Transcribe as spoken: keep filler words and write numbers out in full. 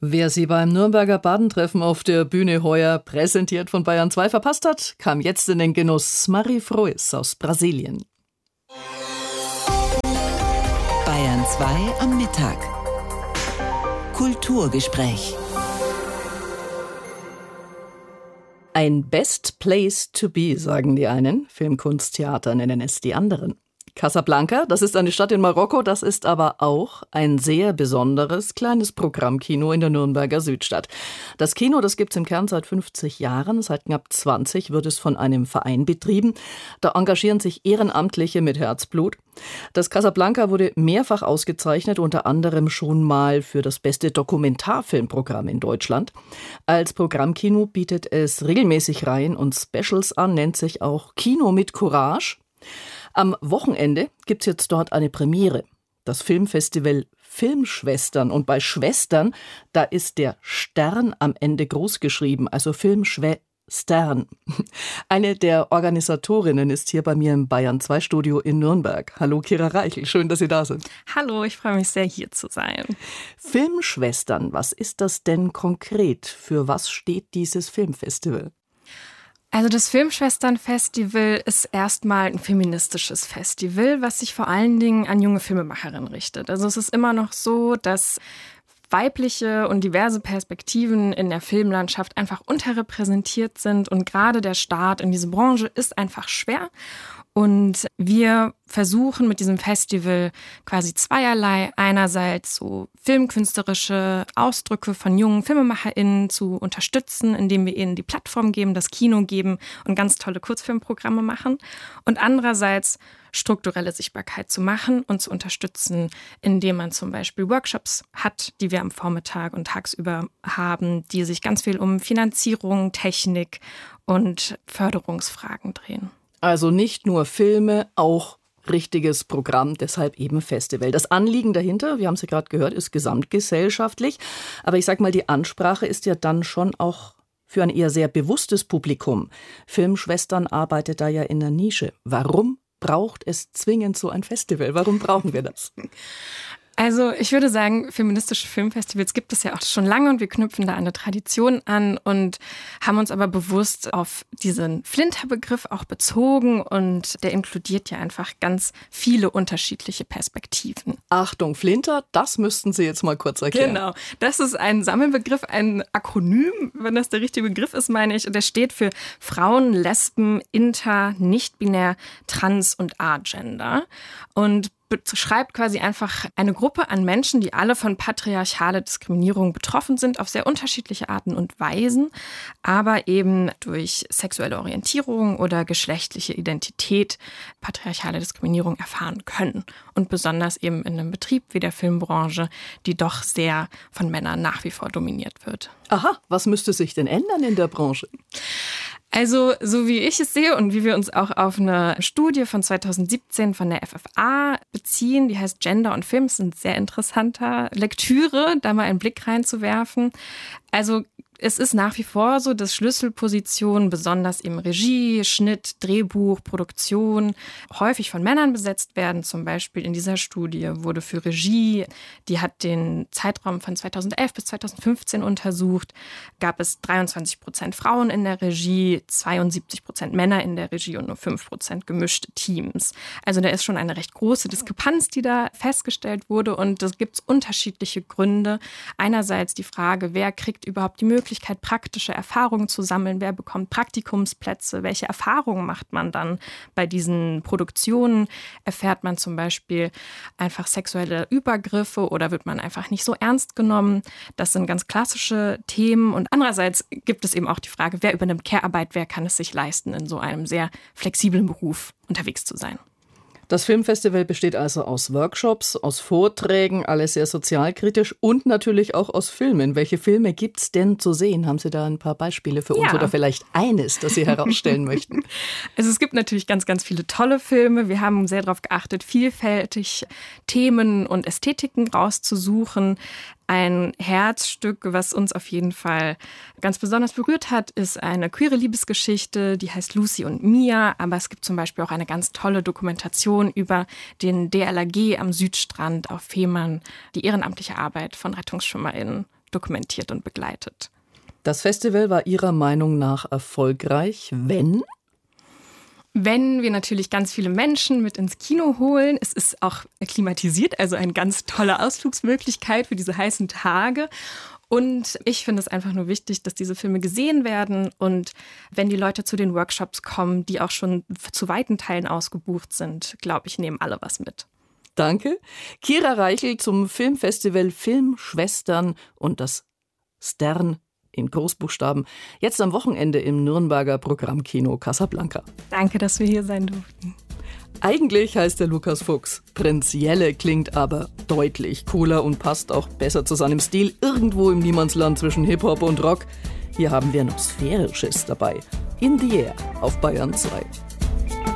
Wer sie beim Nürnberger Badentreffen auf der Bühne heuer, präsentiert von Bayern zwei, verpasst hat, kam jetzt in den Genuss. Marie Frois aus Brasilien. Bayern zwei am Mittag. Kulturgespräch. Ein Best Place to be, sagen die einen. Filmkunsttheater nennen es die anderen. Casablanca, das ist eine Stadt in Marokko, das ist aber auch ein sehr besonderes kleines Programmkino in der Nürnberger Südstadt. Das Kino, das gibt es im Kern seit fünfzig Jahren, seit knapp zwanzig wird es von einem Verein betrieben. Da engagieren sich Ehrenamtliche mit Herzblut. Das Casablanca wurde mehrfach ausgezeichnet, unter anderem schon mal für das beste Dokumentarfilmprogramm in Deutschland. Als Programmkino bietet es regelmäßig Reihen und Specials an, nennt sich auch Kino mit Courage. Am Wochenende gibt's jetzt dort eine Premiere, das Filmfestival Filmschwestern. Und bei Schwestern, da ist der Stern am Ende groß geschrieben, also Filmschwestern. Eine der Organisatorinnen ist hier bei mir im Bayern zwei Studio in Nürnberg. Hallo Kira Reichel, schön, dass Sie da sind. Hallo, ich freue mich sehr, hier zu sein. Filmschwestern, was ist das denn konkret? Für was steht dieses Filmfestival? Also das Filmschwestern-Festival ist erstmal ein feministisches Festival, was sich vor allen Dingen an junge Filmemacherinnen richtet. Also es ist immer noch so, dass weibliche und diverse Perspektiven in der Filmlandschaft einfach unterrepräsentiert sind und gerade der Start in diese Branche ist einfach schwer. Und wir versuchen mit diesem Festival quasi zweierlei. Einerseits so filmkünstlerische Ausdrücke von jungen FilmemacherInnen zu unterstützen, indem wir ihnen die Plattform geben, das Kino geben und ganz tolle Kurzfilmprogramme machen. Und andererseits strukturelle Sichtbarkeit zu machen und zu unterstützen, indem man zum Beispiel Workshops hat, die wir am Vormittag und tagsüber haben, die sich ganz viel um Finanzierung, Technik und Förderungsfragen drehen. Also nicht nur Filme, auch richtiges Programm, deshalb eben Festival. Das Anliegen dahinter, wir haben es ja gerade gehört, ist gesamtgesellschaftlich. Aber ich sag mal, die Ansprache ist ja dann schon auch für ein eher sehr bewusstes Publikum. Filmschwestern arbeitet da ja in der Nische. Warum braucht es zwingend so ein Festival? Warum brauchen wir das? Also ich würde sagen, feministische Filmfestivals gibt es ja auch schon lange und wir knüpfen da eine Tradition an und haben uns aber bewusst auf diesen Flinter-Begriff auch bezogen und der inkludiert ja einfach ganz viele unterschiedliche Perspektiven. Achtung, Flinter, das müssten Sie jetzt mal kurz erklären. Genau, das ist ein Sammelbegriff, ein Akronym, wenn das der richtige Begriff ist, meine ich. Und der steht für Frauen, Lesben, Inter, Nicht-binär, Trans und Agender und beschreibt quasi einfach eine Gruppe an Menschen, die alle von patriarchaler Diskriminierung betroffen sind, auf sehr unterschiedliche Arten und Weisen, aber eben durch sexuelle Orientierung oder geschlechtliche Identität patriarchale Diskriminierung erfahren können. Und besonders eben in einem Betrieb wie der Filmbranche, die doch sehr von Männern nach wie vor dominiert wird. Aha, was müsste sich denn ändern in der Branche? Also, so wie ich es sehe und wie wir uns auch auf eine Studie von zweitausendsiebzehn von der F F A beziehen, die heißt Gender und Film, ist eine sehr interessante Lektüre, da mal einen Blick reinzuwerfen. Also, es ist nach wie vor so, dass Schlüsselpositionen, besonders im Regie, Schnitt, Drehbuch, Produktion, häufig von Männern besetzt werden. Zum Beispiel in dieser Studie wurde für Regie, die hat den Zeitraum von zweitausendelf bis zweitausendfünfzehn untersucht, gab es dreiundzwanzig Prozent Frauen in der Regie, zweiundsiebzig Prozent Männer in der Regie und nur fünf Prozent gemischte Teams. Also da ist schon eine recht große Diskrepanz, die da festgestellt wurde und es gibt unterschiedliche Gründe. Einerseits die Frage, wer kriegt überhaupt die Möglichkeit, praktische Erfahrungen zu sammeln, wer bekommt Praktikumsplätze, welche Erfahrungen macht man dann bei diesen Produktionen, erfährt man zum Beispiel einfach sexuelle Übergriffe oder wird man einfach nicht so ernst genommen, das sind ganz klassische Themen und andererseits gibt es eben auch die Frage, wer übernimmt Care-Arbeit, wer kann es sich leisten, in so einem sehr flexiblen Beruf unterwegs zu sein. Das Filmfestival besteht also aus Workshops, aus Vorträgen, alles sehr sozialkritisch und natürlich auch aus Filmen. Welche Filme gibt's denn zu sehen? Haben Sie da ein paar Beispiele für uns ja. oder vielleicht eines, das Sie herausstellen möchten? Also es gibt natürlich ganz, ganz viele tolle Filme. Wir haben sehr darauf geachtet, vielfältig Themen und Ästhetiken rauszusuchen. Ein Herzstück, was uns auf jeden Fall ganz besonders berührt hat, ist eine queere Liebesgeschichte, die heißt Lucy und Mia. Aber es gibt zum Beispiel auch eine ganz tolle Dokumentation über den D L R G am Südstrand auf Fehmarn, die ehrenamtliche Arbeit von RettungsschwimmerInnen dokumentiert und begleitet. Das Festival war Ihrer Meinung nach erfolgreich, wenn? Wenn wir natürlich ganz viele Menschen mit ins Kino holen. Es ist auch klimatisiert, also eine ganz tolle Ausflugsmöglichkeit für diese heißen Tage. Und ich finde es einfach nur wichtig, dass diese Filme gesehen werden. Und wenn die Leute zu den Workshops kommen, die auch schon zu weiten Teilen ausgebucht sind, glaube ich, nehmen alle was mit. Danke. Kira Reichel zum Filmfestival Filmschwestern und das Stern in Großbuchstaben. Jetzt am Wochenende im Nürnberger Programmkino Casablanca. Danke, dass wir hier sein durften. Eigentlich heißt der Lukas Fuchs Prinz Jelle, klingt aber deutlich cooler und passt auch besser zu seinem Stil irgendwo im Niemandsland zwischen Hip-Hop und Rock. Hier haben wir noch Sphärisches dabei. In the Air auf Bayern zwei.